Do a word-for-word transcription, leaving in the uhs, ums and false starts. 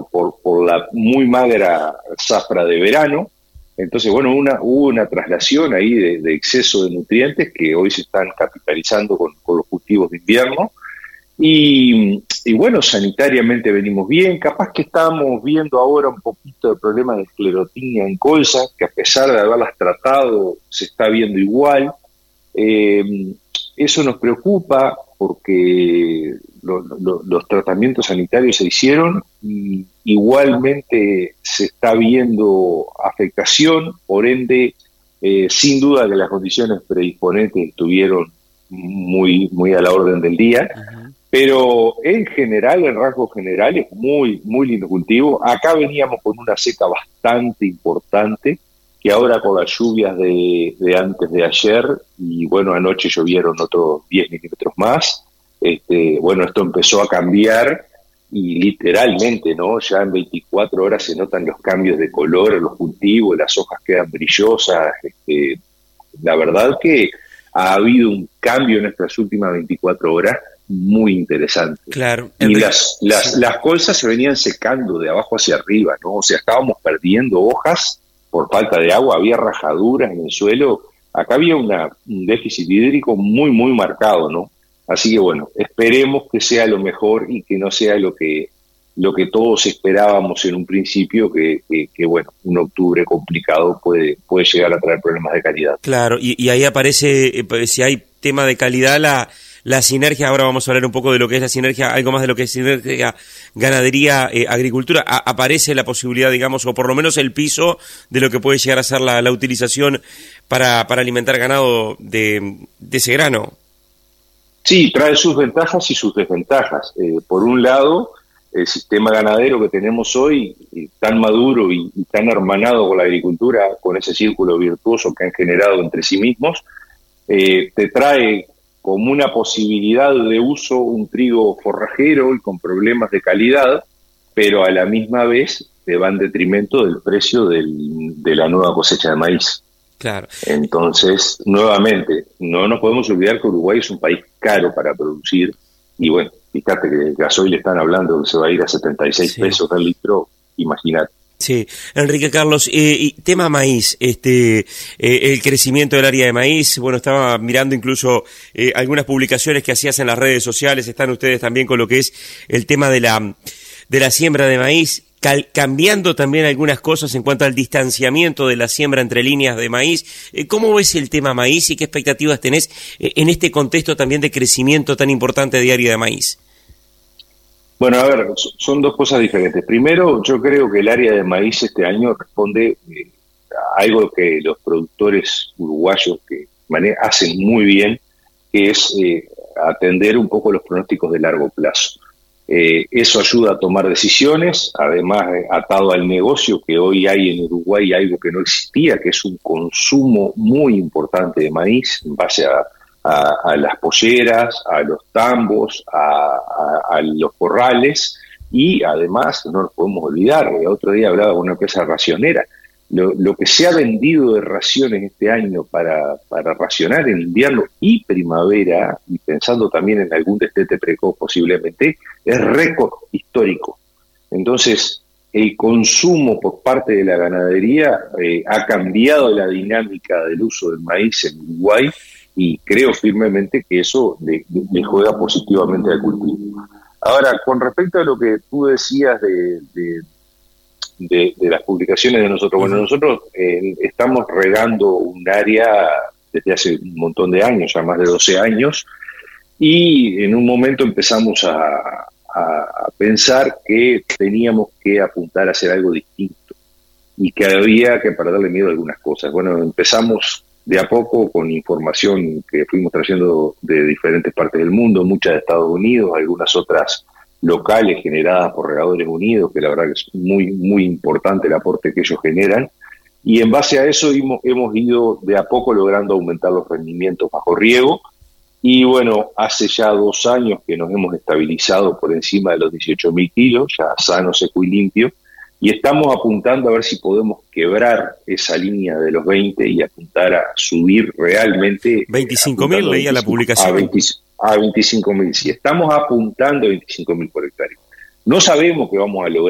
por, por, por la muy magra zafra de verano. Entonces, bueno, una, hubo una traslación ahí de, de exceso de nutrientes que hoy se están capitalizando con, con los cultivos de invierno. Y, y bueno, sanitariamente venimos bien. Capaz que estamos viendo ahora un poquito de problema de esclerotinia en colza, que a pesar de haberlas tratado, se está viendo igual. Eh, eso nos preocupa porque lo, lo, los tratamientos sanitarios se hicieron y igualmente se está viendo afectación, por ende, eh, sin duda que las condiciones predisponentes estuvieron muy, muy a la orden del día. Uh-huh. Pero en general, en rasgos generales, muy, muy lindo cultivo. Acá veníamos con una seca bastante importante, que ahora con las lluvias de, de antes de ayer, y bueno, anoche llovieron otros diez milímetros más, este, bueno, esto empezó a cambiar, y literalmente, ¿no? Ya en veinticuatro horas se notan los cambios de color en los cultivos, las hojas quedan brillosas, este, la verdad que ha habido un cambio en estas últimas veinticuatro horas, muy interesante. Claro. Y las, las, sí. las colzas se venían secando de abajo hacia arriba, ¿no? O sea, estábamos perdiendo hojas por falta de agua, había rajaduras en el suelo, acá había una, un déficit hídrico muy, muy marcado, ¿no? Así que bueno, esperemos que sea lo mejor y que no sea lo que lo que todos esperábamos en un principio, que, que, que bueno, un octubre complicado puede, puede llegar a traer problemas de calidad. Claro, y, y ahí aparece, eh, si hay tema de calidad, la... La sinergia, ahora vamos a hablar un poco de lo que es la sinergia, algo más de lo que es sinergia ganadería, eh, agricultura. A, aparece la posibilidad, digamos, o por lo menos el piso de lo que puede llegar a ser la, la utilización para, para alimentar ganado de, de ese grano. Sí, trae sus ventajas y sus desventajas. Eh, por un lado, el sistema ganadero que tenemos hoy, eh, tan maduro y, y tan hermanado con la agricultura, con ese círculo virtuoso que han generado entre sí mismos, eh, te trae como una posibilidad de uso un trigo forrajero y con problemas de calidad, pero a la misma vez te va en detrimento del precio del, de la nueva cosecha de maíz. Claro. Entonces, nuevamente, no nos podemos olvidar que Uruguay es un país caro para producir, y bueno, fíjate que el gasoil están hablando que se va a ir a setenta y seis sí. pesos al litro, imagínate. Sí, Enrique Carlos, eh, y tema maíz, este, eh, el crecimiento del área de maíz, bueno, estaba mirando incluso eh, algunas publicaciones que hacías en las redes sociales, están ustedes también con lo que es el tema de la, de la siembra de maíz, cal, cambiando también algunas cosas en cuanto al distanciamiento de la siembra entre líneas de maíz. Eh, ¿Cómo ves el tema maíz y qué expectativas tenés eh, en este contexto también de crecimiento tan importante de área de maíz? Bueno, a ver, son dos cosas diferentes. Primero, yo creo que el área de maíz este año responde eh, a algo que los productores uruguayos que mane- hacen muy bien, que es eh, atender un poco los pronósticos de largo plazo. Eh, eso ayuda a tomar decisiones, además eh, atado al negocio que hoy hay en Uruguay, algo que no existía, que es un consumo muy importante de maíz en base a A, a las polleras, a los tambos, a, a, a los corrales, y además no nos podemos olvidar, el otro día hablaba con una empresa racionera, lo, lo que se ha vendido de raciones este año para, para racionar en invierno y primavera, y pensando también en algún destete precoz posiblemente, es récord histórico. Entonces, el consumo por parte de la ganadería eh, ha cambiado la dinámica del uso del maíz en Uruguay, y creo firmemente que eso le, le juega positivamente al cultivo. Ahora, con respecto a lo que tú decías de, de, de, de las publicaciones de nosotros, bueno, nosotros eh, estamos regando un área desde hace un montón de años, ya más de doce años, y en un momento empezamos a, a, a pensar que teníamos que apuntar a hacer algo distinto y que había que perderle miedo a algunas cosas. Bueno, empezamos de a poco con información que fuimos trayendo de diferentes partes del mundo, muchas de Estados Unidos, algunas otras locales generadas por Regadores Unidos, que la verdad que es muy, muy importante el aporte que ellos generan, y en base a eso hemos, hemos ido de a poco logrando aumentar los rendimientos bajo riego, y bueno, hace ya dos años que nos hemos estabilizado por encima de los dieciocho mil kilos, ya sano, seco y limpio, y estamos apuntando a ver si podemos quebrar esa línea de los veinte y apuntar a subir realmente. veinticinco mil, leía la publicación. A veinticinco mil, sí. Estamos apuntando a veinticinco mil por hectárea. No sabemos que vamos a lograr